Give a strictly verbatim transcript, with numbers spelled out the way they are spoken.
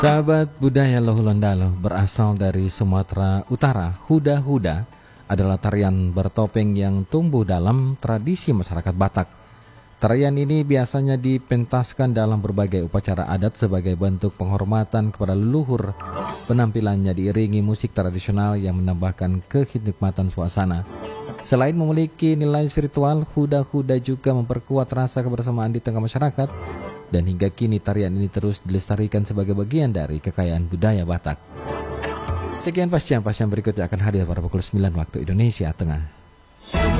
Sahabat budaya Lohulondalo berasal dari Sumatera Utara, huda-huda adalah tarian bertopeng yang tumbuh dalam tradisi masyarakat Batak. Tarian ini biasanya dipentaskan dalam berbagai upacara adat sebagai bentuk penghormatan kepada leluhur. Penampilannya diiringi musik tradisional yang menambahkan kenikmatan suasana. Selain memiliki nilai spiritual, huda-huda juga memperkuat rasa kebersamaan di tengah masyarakat. Dan hingga kini tarian ini terus dilestarikan sebagai bagian dari kekayaan budaya Batak. Sekian pasien-pasien berikutnya akan hadir pada pukul sembilan waktu Indonesia Tengah.